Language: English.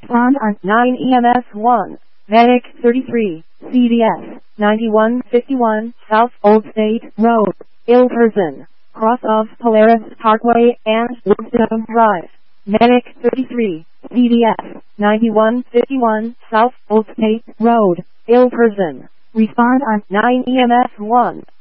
Respond on 9 EMS 1. Medic 33, CDS 9151 South Old State Road, Ilperson, cross of Polaris Parkway and Woodstone Drive. Medic 33, CDS 9151 South Old State Road, Ilperson. Respond on 9 EMS 1.